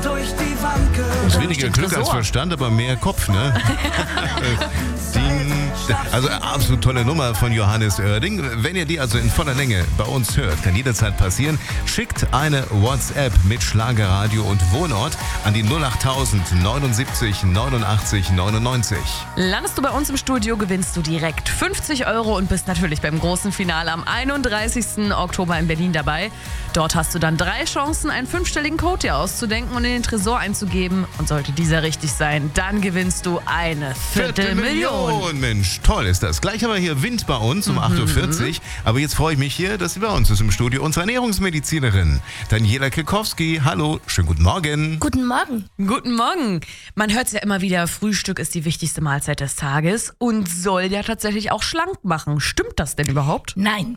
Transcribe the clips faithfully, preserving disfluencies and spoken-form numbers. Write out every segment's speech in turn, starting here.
durch die Wand gehört. Ist weniger Glück als Verstand, aber mehr Kopf, ne? Ding. Also absolut tolle Nummer von Johannes Oerding. Wenn ihr die also in voller Länge bei uns hört, kann jederzeit passieren. Schickt eine WhatsApp mit Schlagerradio und Wohnort an die null achttausend neunundsiebzig neunundachtzig neunundneunzig. Landest du bei uns im Studio, gewinnst du direkt fünfzig Euro und bist natürlich beim großen Finale am einunddreißigsten Oktober in Berlin dabei. Dort hast du dann drei Chancen, einen fünfstelligen Code dir auszudenken und in den Tresor einzugeben. Und sollte dieser richtig sein, dann gewinnst du eine Viertelmillion. Viertelmillion, Mensch, toll ist das. Gleich haben wir hier Wind bei uns um acht Uhr vierzig. Aber jetzt freue ich mich hier, dass sie bei uns ist im Studio unsere Ernährungsmedizinerin Daniela Kekowski. Hallo, schönen guten Morgen. Guten Morgen. Guten Morgen. Man hört es ja immer wieder, Frühstück ist die wichtigste Mahlzeit des Tages und soll ja tatsächlich auch schlank machen. Stimmt das denn überhaupt? Nein,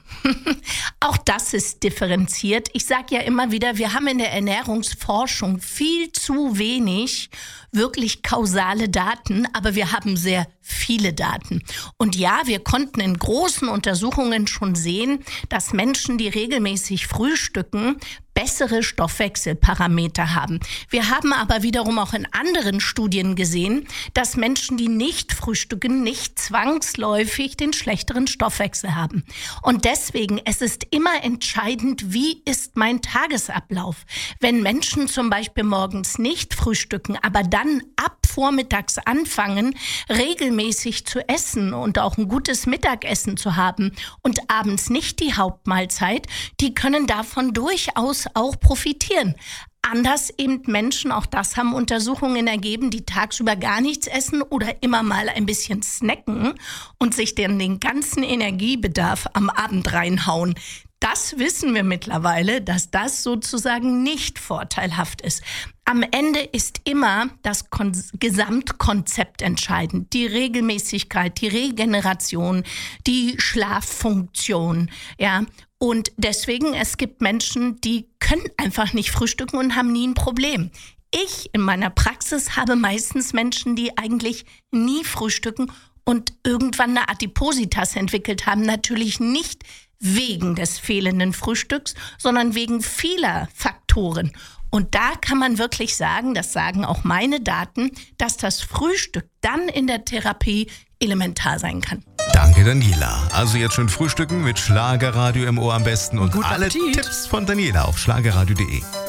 auch das ist differenziert. Ich sage ja immer wieder, wir haben in der Ernährungsforschung viel zu wenig wirklich kausale Daten, aber wir haben sehr viele Daten. Und ja, wir konnten in großen Untersuchungen schon sehen, dass Menschen, die regelmäßig frühstücken, bessere Stoffwechselparameter haben. Wir haben aber wiederum auch in anderen Studien gesehen, dass Menschen, die nicht frühstücken, nicht zwangsläufig den schlechteren Stoffwechsel haben. Und deswegen, es ist immer entscheidend, wie ist mein Tagesablauf. Wenn Menschen zum Beispiel morgens nicht frühstücken, aber dann ab vormittags anfangen, regelmäßig zu essen und auch ein gutes Mittagessen zu haben und abends nicht die Hauptmahlzeit, die können davon durchaus auch profitieren. Anders eben Menschen, auch das haben Untersuchungen ergeben, die tagsüber gar nichts essen oder immer mal ein bisschen snacken und sich dann den ganzen Energiebedarf am Abend reinhauen. Das wissen wir mittlerweile, dass das sozusagen nicht vorteilhaft ist. Am Ende ist immer das Kon- Gesamtkonzept entscheidend. Die Regelmäßigkeit, die Regeneration, die Schlaffunktion, ja. Und deswegen, es gibt Menschen, die können einfach nicht frühstücken und haben nie ein Problem. Ich in meiner Praxis habe meistens Menschen, die eigentlich nie frühstücken und irgendwann eine Adipositas entwickelt haben. Natürlich nicht wegen des fehlenden Frühstücks, sondern wegen vieler Faktoren. Und da kann man wirklich sagen, das sagen auch meine Daten, dass das Frühstück dann in der Therapie elementar sein kann. Danke, Daniela. Also jetzt schon frühstücken mit Schlagerradio im Ohr am besten und Guten alle Appetit. Tipps von Daniela auf schlagerradio punkt de.